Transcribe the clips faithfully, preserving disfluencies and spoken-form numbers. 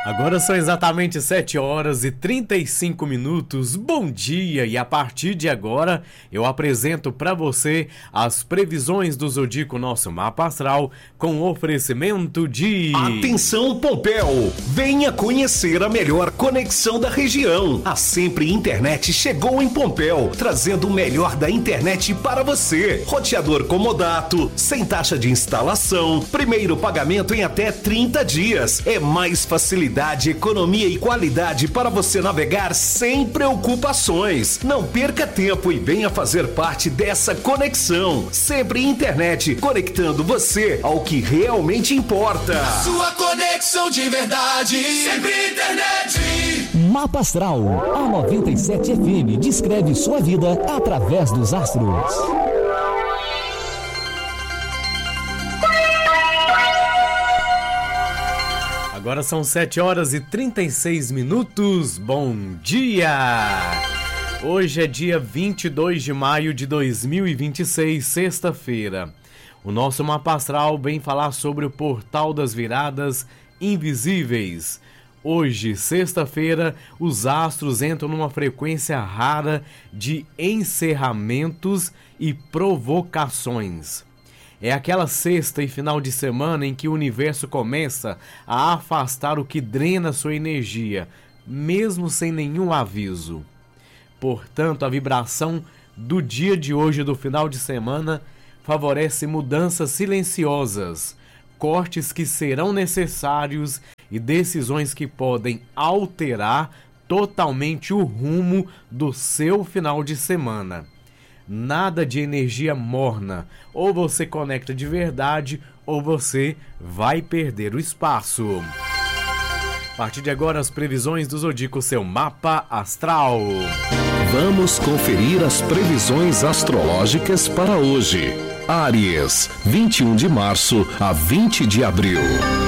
Agora são exatamente sete horas e trinta e cinco minutos. Bom dia! E a partir de agora eu apresento para você as previsões do Zodíaco Nosso Mapa Astral com oferecimento de... Atenção, Pompéu! Venha conhecer a melhor conexão da região. A Sempre Internet chegou em Pompéu, trazendo o melhor da internet para você. Roteador comodato, sem taxa de instalação, primeiro pagamento em até trinta dias. É mais facilidade, economia e qualidade para você navegar sem preocupações. Não perca tempo e venha fazer parte dessa conexão. Sempre Internet, conectando você ao que realmente importa. Sua conexão de verdade. Sempre Internet. Mapa Astral, a noventa e sete F M descreve sua vida através dos astros. Agora são sete horas e trinta e seis minutos. Bom dia! Hoje é dia vinte e dois de maio de dois mil e vinte e seis, sexta-feira. O nosso Mapa Astral vem falar sobre o Portal das Viradas Invisíveis. Hoje, sexta-feira, os astros entram numa frequência rara de encerramentos e provocações. É aquela sexta e final de semana em que o universo começa a afastar o que drena sua energia, mesmo sem nenhum aviso. Portanto, a vibração do dia de hoje, do final de semana, favorece mudanças silenciosas, cortes que serão necessários e decisões que podem alterar totalmente o rumo do seu final de semana. Nada de energia morna, ou você conecta de verdade, ou você vai perder o espaço. A partir de agora, as previsões do Zodíaco, seu Mapa Astral. Vamos conferir as previsões astrológicas para hoje. Áries, vinte e um de março a vinte de abril.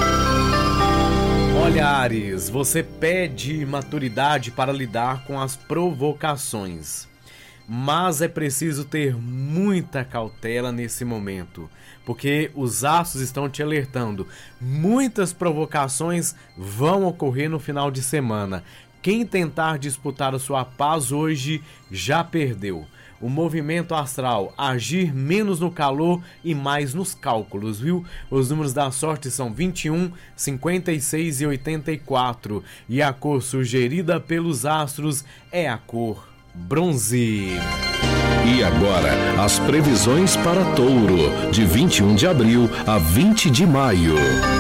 Olha, Áries, você pede maturidade para lidar com as provocações. Mas é preciso ter muita cautela nesse momento, porque os astros estão te alertando. Muitas provocações vão ocorrer no final de semana. Quem tentar disputar a sua paz hoje já perdeu. O movimento astral, agir menos no calor e mais nos cálculos, viu? Os números da sorte são vinte e um, cinquenta e seis e oitenta e quatro. E a cor sugerida pelos astros é a cor bronze. E agora, as previsões para Touro, de vinte e um de abril a vinte de maio.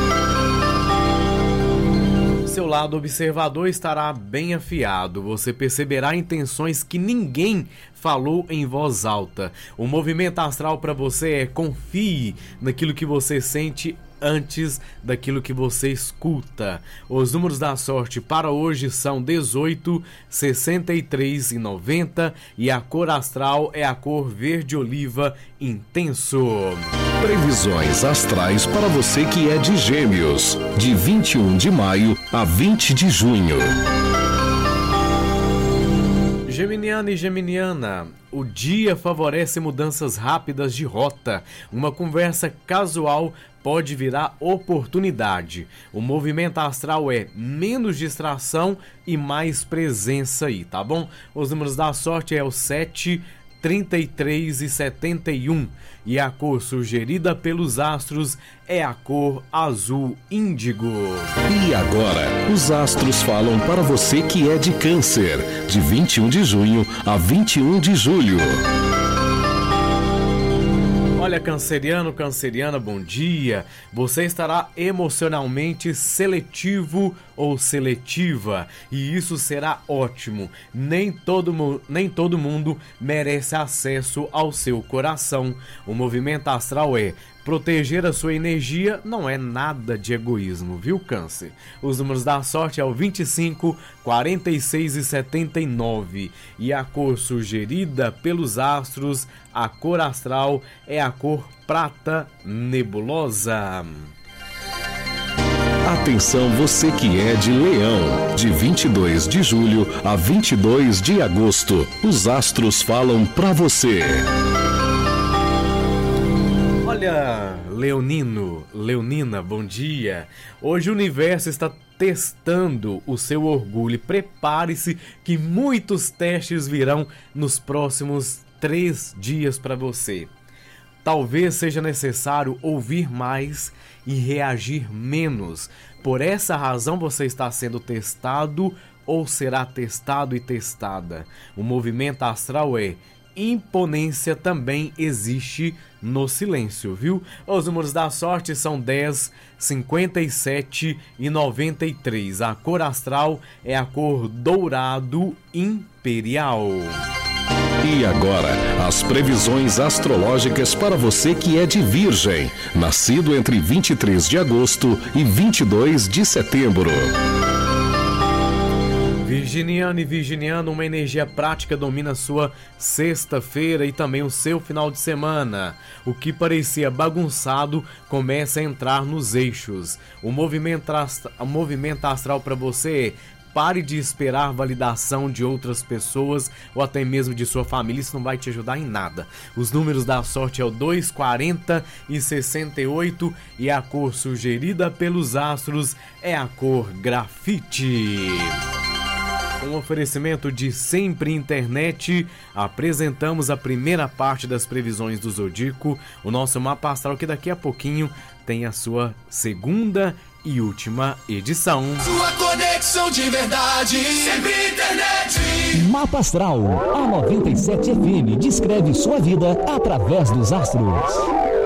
Seu lado observador estará bem afiado. Você perceberá intenções que ninguém falou em voz alta. O movimento astral para você é: confie naquilo que você sente antes daquilo que você escuta. Os números da sorte para hoje são dezoito, sessenta e três e noventa e a cor astral é a cor verde oliva intenso. Previsões astrais para você que é de Gêmeos, de vinte e um de maio a vinte de junho. Geminiano e geminiana, o dia favorece mudanças rápidas de rota. Uma conversa casual pode virar oportunidade. O movimento astral é menos distração e mais presença aí, tá bom? Os números da sorte é o sete, trinta e três e setenta e um. E a cor sugerida pelos astros é a cor azul índigo. E agora, os astros falam para você que é de Câncer, de vinte e um de junho a vinte e um de julho. Olha, canceriano, canceriana, bom dia. Você estará emocionalmente seletivo ou seletiva, e isso será ótimo. Nem todo, nem todo mundo merece acesso ao seu coração. O movimento astral é: proteger a sua energia não é nada de egoísmo, viu, Câncer? Os números da sorte é o vinte e cinco, quarenta e seis e setenta e nove. E a cor sugerida pelos astros, a cor astral, é a cor prata nebulosa. Atenção, você que é de Leão, de vinte e dois de julho a vinte e dois de agosto. Os astros falam pra você. Olha, Leonino, Leonina, bom dia. Hoje o universo está testando o seu orgulho. Prepare-se que muitos testes virão nos próximos três dias para você. Talvez seja necessário ouvir mais e reagir menos. Por essa razão você está sendo testado ou será testado e testada. O movimento astral é imponência, também existe no silêncio, viu? Os números da sorte são dez, cinquenta e sete e noventa e três. A cor astral é a cor dourado imperial. E agora, as previsões astrológicas para você que é de Virgem, nascido entre vinte e três de agosto e vinte e dois de setembro. Virginiano e virginiano, uma energia prática domina sua sexta-feira e também o seu final de semana. O que parecia bagunçado começa a entrar nos eixos. O movimento, astra... o movimento astral para você é: pare de esperar validação de outras pessoas ou até mesmo de sua família, isso não vai te ajudar em nada. Os números da sorte é o dois, quarenta e sessenta e oito e a cor sugerida pelos astros é a cor grafite. Com oferecimento de Sempre Internet, apresentamos a primeira parte das previsões do Zodíaco, o nosso mapa astral, que daqui a pouquinho tem a sua segunda e última edição. Sua conexão de verdade, Sempre Internet. Mapa Astral, a noventa e sete F M descreve sua vida através dos astros.